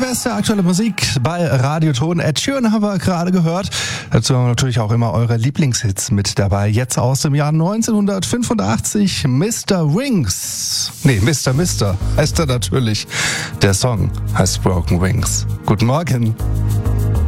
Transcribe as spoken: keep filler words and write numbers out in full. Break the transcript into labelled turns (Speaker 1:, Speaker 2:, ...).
Speaker 1: beste aktuelle Musik bei Radioton. Ed Sheeran haben wir gerade gehört. Dazu haben wir natürlich auch immer eure Lieblingshits mit dabei. Jetzt aus dem Jahr neunzehnhundertfünfundachtzig, Mister Wings. Nee, Mister Mister heißt er natürlich. Der Song heißt Broken Wings. Guten Morgen.